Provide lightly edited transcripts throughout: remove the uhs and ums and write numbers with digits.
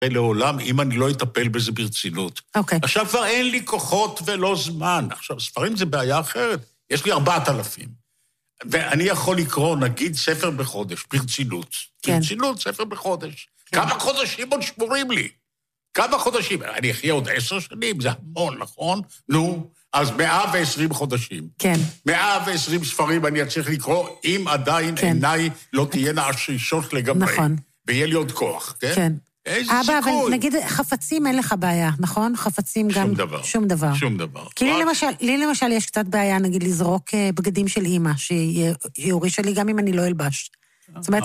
לעולם, אם אני לא אטפל בזה ברצינות. אוקיי. עכשיו כבר אין לי כוחות ולא זמן. עכשיו, ספרים זה בעיה אחרת. יש לי 4,000. ואני יכול לקרוא, נגיד, ספר בחודש, ברצינות. כן. ברצינות, ספר בחודש. כן. כמה חודשים עוד שבורים לי? כמה חודשים? אני אחיה עוד 10 שנים, זה המון, נכון? נו, אז 120 חודשים. כן. 120 ספרים אני אצליח לקרוא, אם עדיין כן. עיניי לא תהיינה עשישות לגמרי. נכון. ויהיה לי עוד כוח, כן? כן. איזה אבא, סיכוי. אבל נגיד, חפצים אין לך בעיה, נכון? חפצים גם... שום דבר. שום דבר. שום דבר. כי לי למשל יש קצת בעיה, נגיד, לזרוק בגדים של אימא, שהיא הורישה לי גם אם אני לא אלבש. זאת אומרת,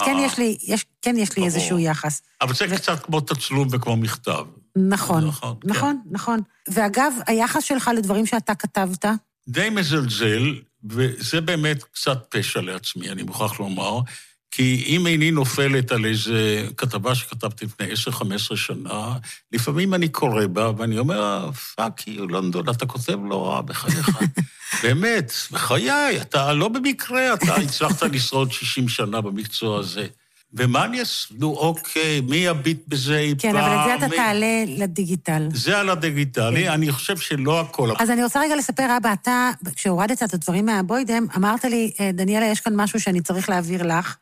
כן יש לי איזשהו יחס. אבל זה קצת כמו תצלום וכמו מכתב. נכון, נכון, נכון. ואגב, היחס שלך לדברים שאתה כתבת? די מזלזל, וזה באמת קצת פשע לעצמי, אני מוכרח לומר, כי אם איני נופלת על איזה כתבה שכתבתי לפני 10-15 שנה, לפעמים אני קורא בה, ואני אומר, פאק יו, לונדון, אתה כותב לא רע בחייך. באמת, בחיי, אתה לא במקרה, אתה הצלחת לשרוד 60 שנה במקצוע הזה. ומה אני אעשה? נו, אוקיי, מי יביט בזה אי פעם? כן, אבל את זה אתה תעלה לדיגיטל. זה על הדיגיטלי, אני חושב שלא הכל. אז אני רוצה רגע לספר, אבא, אתה, כשהורדת את הדברים מהבוידם, אמרת לי, דניאלה, יש כאן משהו שאני צריך להעביר לך,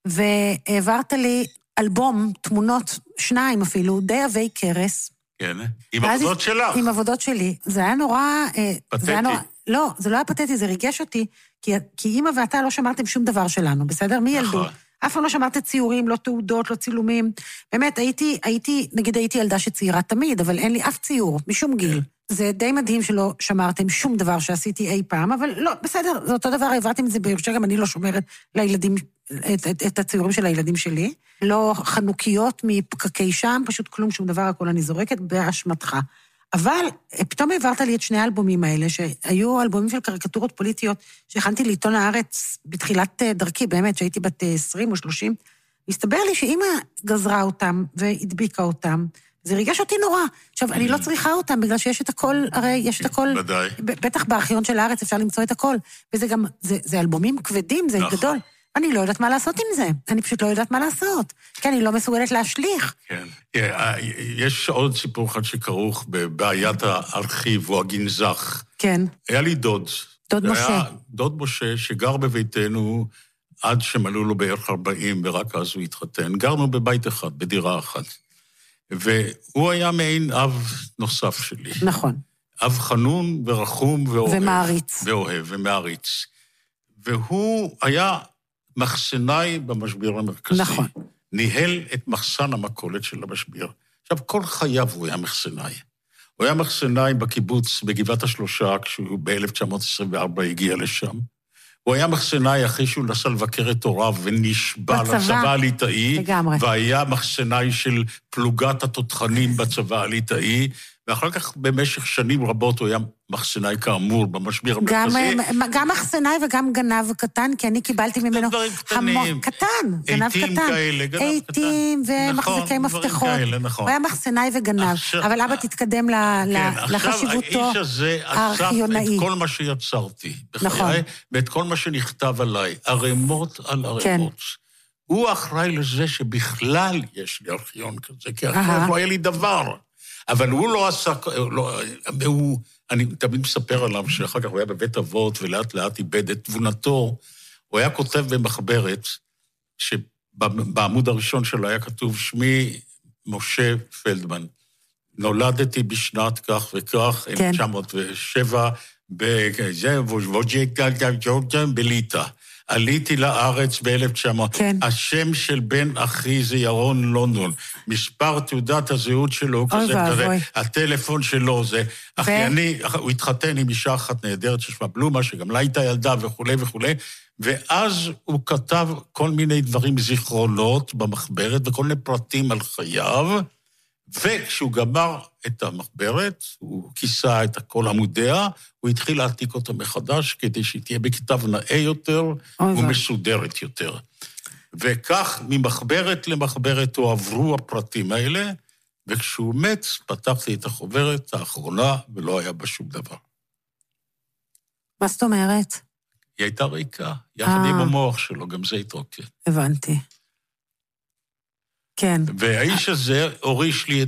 והעברת לי אלבום, תמונות, 2 אפילו, די עבי קרס. כן, עם עבודות שלך. עם עבודות שלי. זה היה נורא... פתטי. לא, זה לא היה פתטי, זה ריגש אותי, כי אמא ואתה לא שמרתם שום דבר שלנו, בסדר? מי ילדו? אף פעם לא שמרת ציורים, לא תעודות, לא צילומים. באמת, הייתי ילדה שציירה תמיד, אבל אין לי אף ציור, משום גיל. זה די מדהים שלא שמרתם שום דבר שעשיתי אי פעם, אבל לא, בסדר, זה אותו דבר, העברתם את זה בירושה, גם אני לא שומרת לילדים, את הציורים של הילדים שלי. לא חנוכיות מפקקי שם, פשוט כלום, שום דבר, הכל אני זורקת באשמתך. אבל פתאום העברת לי את 2 האלבומים האלה, שהיו אלבומים של קריקטורות פוליטיות, שהכנתי לעיתון הארץ בתחילת דרכי, באמת, שהייתי בת 20 או 30, הסתבר לי שאמא גזרה אותם והדביקה אותם, זה ריגש אותי נורא. עכשיו, אני לא צריכה אותם, בגלל שיש את הכל, הרי יש את הכל, בטח בארכיון של הארץ אפשר למצוא את הכל, וזה גם, זה אלבומים כבדים, זה גדול. אני לא יודעת מה לעשות עם זה. אני פשוט לא יודעת מה לעשות. כי אני לא מסוגלת להשליך. כן. יש עוד סיפור אחד שכרוך בבעיית הארכיב או הגנזך. כן. היה לי דוד. דוד משה. דוד משה שגר בביתנו עד שמלאו לו בערך 40, ורק אז הוא התחתן. גרנו בבית אחד, בדירה אחת. והוא היה מעין אב נוסף שלי. נכון. אב חנון ורחום ואוהב. ומעריץ. ואוהב ומעריץ. והוא היה מחסנאי במשבר המרכזי. נכון. ניהל את מחסן המכולת של המשבר. עכשיו, כל חייו הוא היה מחסנאי. הוא היה מחסנאי בקיבוץ בגבעת השלושה, כשהוא ב-1924 הגיע לשם. הוא היה מחסנאי אחרי שהוא נסע לבקר את הוריו ונשבע לצבא הליטאי, והיה מחסנאי של פלוגת התותחנים בצבא הליטאי, ואחר כך במשך שנים רבות הוא היה מחסנאי כאמור במשבר המרכזי. גם מחסנאי וגם גנב קטן, כי אני קיבלתי ממנו המון קטן, גנב קטן. עיתים כאלה, גנב קטן. עיתים ומחזיקי מפתחות. הוא היה מחסנאי וגנב, אבל אבא תתקדם לחשיבותו הארכיונאי. עכשיו את כל מה שיצרתי בחיי, ואת כל מה שנכתב עליי, ערימות על ערימות. הוא אחראי לזה שבכלל יש לי ארכיון כזה, כי אחרת לא היה לי דבר. אבל הוא לא עשה, אני תמיד מספר עליו שאחר כך הוא היה בבית אבות ולאט לאט איבד את תבונתו. הוא היה כותב במחברת, שבעמוד הראשון שלו היה כתוב, שמי משה פלדמן. נולדתי בשנת כך וכך, 1907, בליטא. עליתי לארץ ב-1900. כן. השם של בן אחי זה ירון לונדון. מספר תעודת הזהות שלו כזה כזה. הטלפון שלו זה... הוא התחתן עם אישה אחת נהדרת ששמה בלומה, שגם לה הייתה ילדה וכו' וכו'. ואז הוא כתב כל מיני דברים, זיכרונות במחברת, וכל מיני פרטים על חייו, וכשהוא גמר את המחברת, הוא כיסה את כל עמודיה, הוא התחיל להעתיק אותה מחדש, כדי שהיא תהיה בכתב נאה יותר ומסודרת יותר. וכך, ממחברת למחברת, הועברו הפרטים האלה, וכשהוא מת, פתחתי את החוברת האחרונה, ולא היה בה שום דבר. מה זאת אומרת? היא הייתה ריקה, יחד עם המוח שלו, גם זה התרוקן. הבנתי. כן. והאיש הזה הוריש לי את